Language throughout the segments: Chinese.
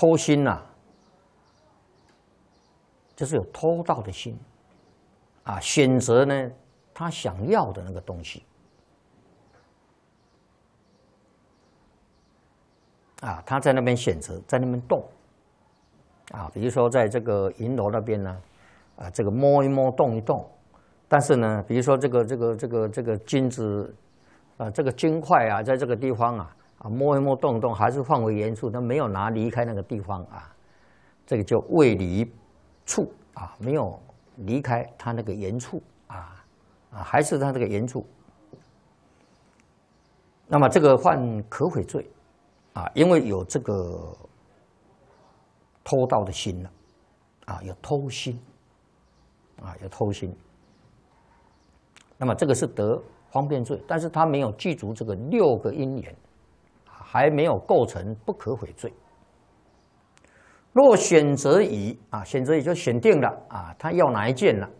偷心呐，就是有偷盗的心啊，选择呢他想要的那个东西啊，他在那边选择，在那边动啊，比如说在这个银楼那边呢，啊，这个摸一摸，动一动，但是呢，比如说这个金子啊，这个金块啊，在这个地方啊。摸一摸动一动，还是放回原处，他没有离开那个地方啊，这个叫未离处啊，没有离开他那个原处啊，还是他这个原处。那么这个犯可悔罪啊，因为有这个偷盗的心了啊，有偷心啊，有偷心。那么这个是得方便罪，但是他没有记住这个6个因缘。还没有构成不可悔罪。若选择已啊，选择已就选定了啊，他要哪一件了？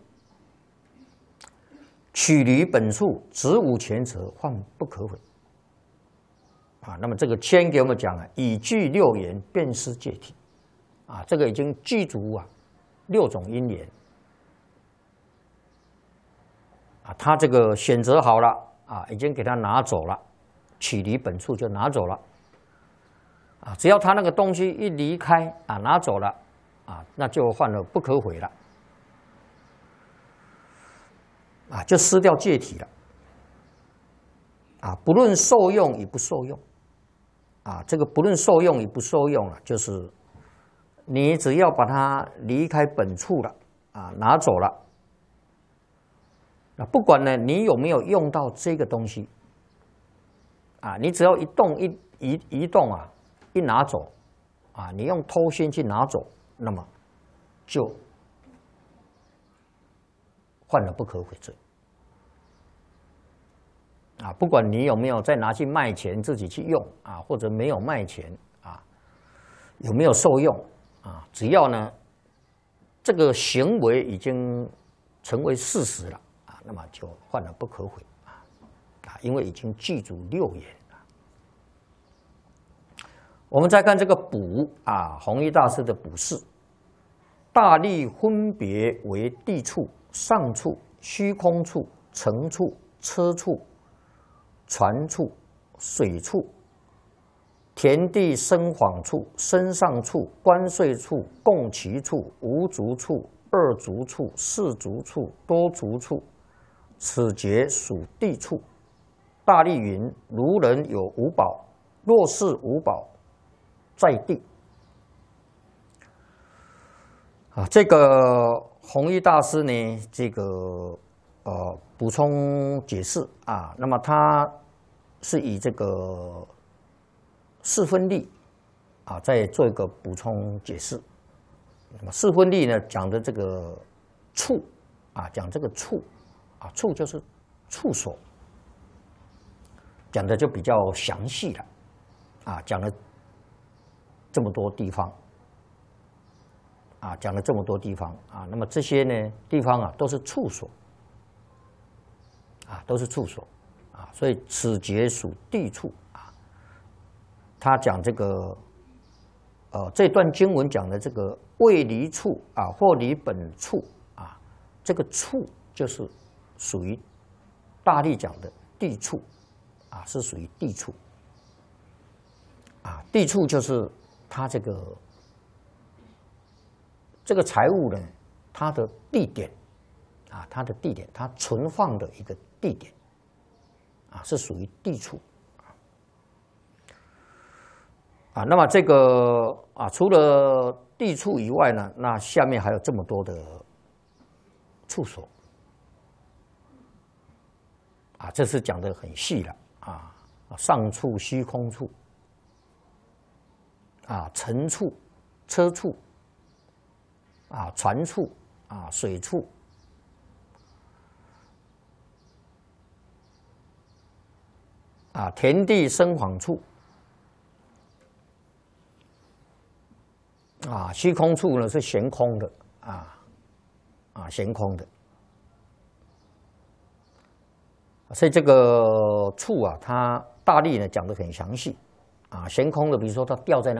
取离本处，执无前者，犯不可悔。啊，那么这个先给我们讲了，已具6缘，便失戒体。啊，这个已经具足啊6种因缘。啊，他这个选择好了啊，已经给他拿走了。取离本处就拿走了，啊，只要他那个东西一离开啊，拿走了，啊，那就犯了不可悔了，啊，就失掉戒体了，啊，不论受用与不受用，啊，这个不论受用与不受用了，就是你只要把它离开本处了，啊，拿走了，那不管呢你有没有用到这个东西。啊，你只要一动移动啊，一拿走，啊，你用偷心去拿走，那么就犯了不可悔罪。啊，不管你有没有再拿去卖钱自己去用啊，或者没有卖钱啊，有没有受用啊，只要呢这个行为已经成为事实了啊，那么就犯了不可悔。因为已经记住6缘了。我们再看这个补啊，弘一大师的补释，大力分别为地处、上处、虚空处、层处、车处、船处、水处、田地生晃处、身上处、关税处、共其处、无足处、二足处、四足处、多足处，此节属地处。大力云：如人有五宝，若是五宝，在地。啊，这个弘一大师呢，这个补充解释啊，那么他是以这个四分力啊，再做一个补充解释。那么四分力呢，讲的这个处啊，讲这个处啊，处就是处所。讲的就比较详细了，啊，讲了这么多地方，啊，讲了这么多地方啊，那么这些呢地方啊都是处所，啊，都是处所，啊，所以此节属地处啊。他讲这个，这段经文讲的这个未离处啊，或离本处啊，这个处就是属于大力讲的地处。啊，是属于地处，啊，地处就是它这个财物呢，它的地点，啊，它的地点，它存放的一个地点，啊，是属于地处，啊，那么这个啊，除了地处以外呢，那下面还有这么多的处所，啊，这是讲的很细了。啊，上处、虚空处，啊，尘处、车处，啊，船处，啊，水处，啊，田地生晃处，啊，虚空处呢是悬空的，悬空的。所以这个处啊，它大力呢讲得很详细，啊，悬空的，比如说它掉在那